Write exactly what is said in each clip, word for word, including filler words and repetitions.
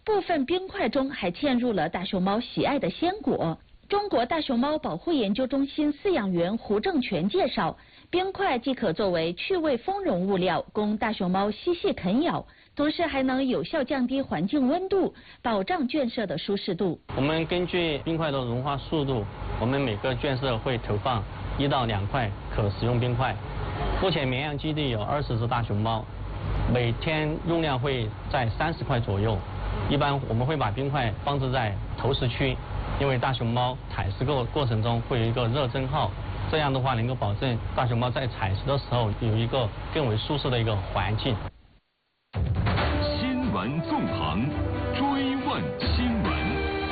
部分冰块中还嵌入了大熊猫喜爱的鲜果。中国大熊猫保护研究中心饲养员胡正全介绍，冰块既可作为趣味丰容物料，供大熊猫嬉戏啃咬，同时还能有效降低环境温度，保障圈舍的舒适度。 我们根据冰块的融化速度，我们每个圈舍会投放一到两块可食用冰块。目前绵阳基地有二十只大熊猫，每天用量会在三十块左右。一般我们会把冰块放置在投食区，因为大熊猫采食过过程中会有一个热蒸耗，这样的话能够保证大熊猫在采食的时候有一个更为舒适的一个环境。 新闻纵横，追问新闻。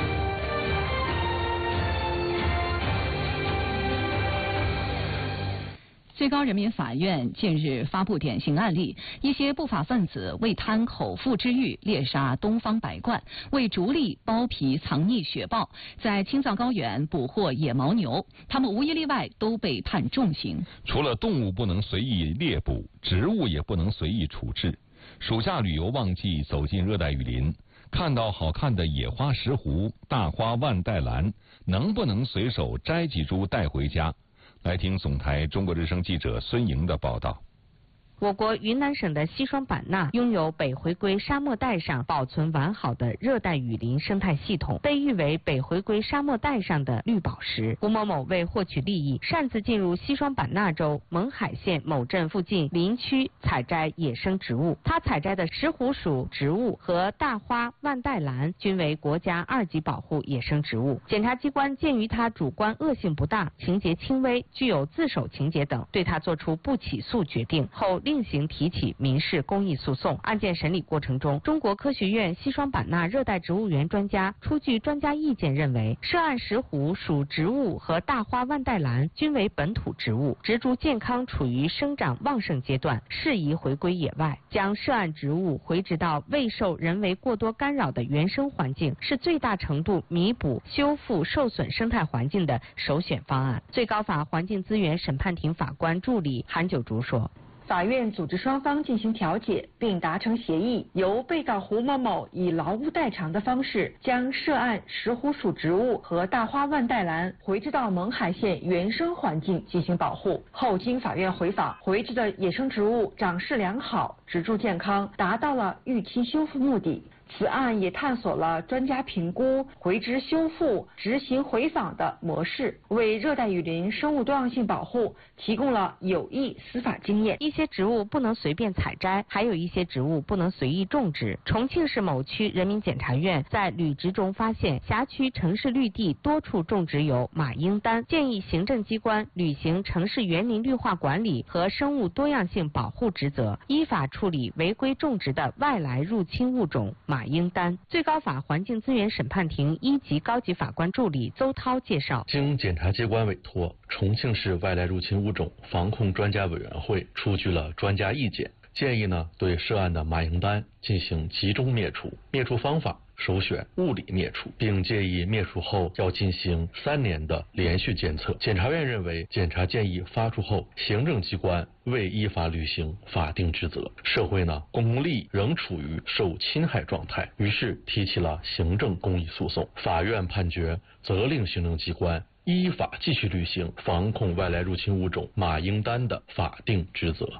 最高人民法院近日发布典型案例，一些不法分子为贪口腹之欲，猎杀东方白鹳，为逐利剥皮藏匿雪豹，在青藏高原捕获野牦牛，他们无一例外都被判重刑。 除了动物不能随意猎捕，植物也不能随意处置。暑假旅游旺季，走进热带雨林，看到好看的野花石斛、大花万代兰，能不能随手摘几株带回家？来听总台中国之声记者孙莹的报道。 我国云南省的西双版纳拥有北回归沙漠带上保存完好的热带雨林生态系统，被誉为北回归沙漠带上的绿宝石。胡某某为获取利益，擅自进入西双版纳州勐海县某镇附近林区采摘野生植物。他采摘的石斛属植物和大花万代兰均为国家二级保护野生植物。检察机关鉴于他主观恶性不大、情节轻微、具有自首情节等，对他作出不起诉决定后，另行提起民事公益诉讼。案件审理过程中，中国科学院西双版纳热带植物园专家出具专家意见认为，涉案石斛属植物和大花万代兰均为本土植物，植株健康处于生长旺盛阶段，适宜回归野外。将涉案植物回植到未受人为过多干扰的原生环境，是最大程度弥补修复受损生态环境的首选方案。最高法环境资源审判庭法官助理韩九竹说， 法院组织双方进行调解，并达成协议，由被告胡某某以劳务代偿的方式，将涉案石斛属植物和大花万代兰回植到勐海县原生环境进行保护。后经法院回访，回植的野生植物长势良好，植株健康，达到了预期修复目的。此案也探索了专家评估回植修复、执行回访的模式，为热带雨林生物多样性保护提供了有益司法经验。 一些植物不能随便采摘，还有一些植物不能随意种植。重庆市某区人民检察院在履植中发现，辖区城市绿地多处种植有马英丹，建议行政机关履行城市园林绿化管理和生物多样性保护职责，依法处理违规种植的外来入侵物种马英丹。最高法环境资源审判庭一级高级法官助理邹涛介绍， 经检察机关委托，重庆市外来入侵物种防控专家委员会出具了专家意见，建议呢对涉案的马英丹进行集中灭除，灭除方法首选物理灭除，并建议灭除后要进行三年的连续监测。检察院认为，检察建议发出后，行政机关未依法履行法定职责，社会呢公共利益仍处于受侵害状态，于是提起了行政公益诉讼。法院判决责令行政机关依法继续履行防控外来入侵物种马英丹的法定职责。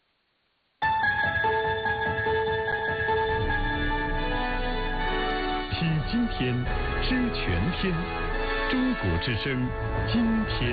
体今天，知全天。中国之声，今天。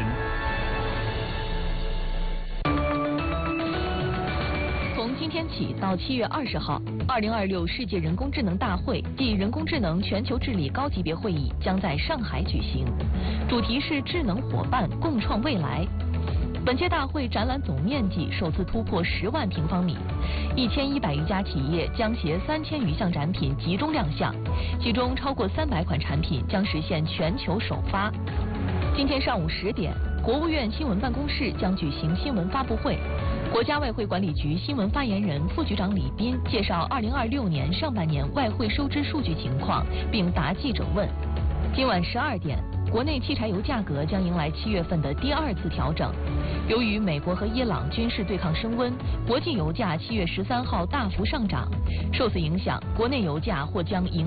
从今天起到七月二十号，二零二六世界人工智能大会暨人工智能全球治理高级别会议将在上海举行，主题是智能伙伴共创未来。本届大会展览总面积首次突破十万平方米，一千一百余家企业将携三千余项展品集中亮相，其中超过三百款产品将实现全球首发。今天上午十点，国务院新闻办公室将举行新闻发布会，国家外汇管理局新闻发言人、副局长李斌介绍二零二六年上半年外汇收支数据情况，并答记者问。今晚十二点，国内汽柴油价格将迎来七月份的第二次调整。由于美国和伊朗军事对抗升温，国际油价七月十三号大幅上涨，受此影响，国内油价或将迎